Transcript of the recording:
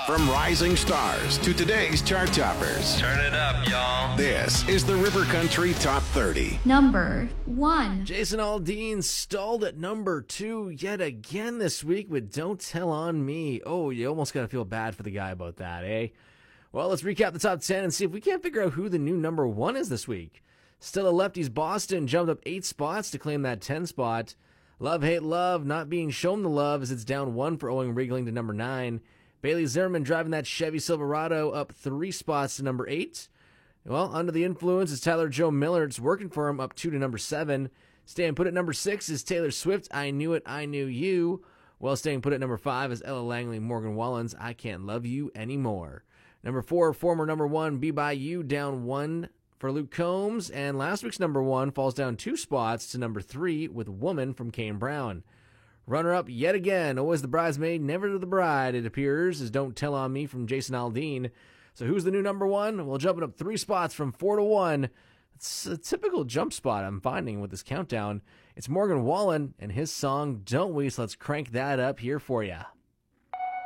From rising stars to today's chart toppers. Turn it up, y'all. This is the River Country Top 30. Number 1. Jason Aldean stalled at number 2 yet again this week with Don't Tell On Me. Oh, you almost got to feel bad for the guy about that, eh? Well, let's recap the top 10 and see if we can't figure out who the new number 1 is this week. Still a Lefty's Boston jumped up 8 spots to claim that 10 spot. Love, Hate, Love not being shown the love as it's down 1 for Owen Riegling to number 9. Bailey Zimmerman driving that Chevy Silverado up 3 spots to number 8. Well, Under the Influence is Tyler Joe Miller. It's working for him up 2 to number 7. Staying put at number 6 is Taylor Swift, I Knew It, I Knew You. Well, staying put at number 5 is Ella Langley, Morgan Wallen's I Can't Love You Anymore. Number 4, former number 1, Be By You, down 1 for Luke Combs. And last week's number 1 falls down 2 spots to number 3 with Woman from Kane Brown. Runner-up yet again, always the bridesmaid, never the bride, it appears, is Don't Tell On Me from Jason Aldean. So who's the new number 1? Well, jumping up 3 spots from 4 to 1. It's a typical jump spot I'm finding with this countdown. It's Morgan Wallen and his song, Don't We? So let's crank that up here for ya.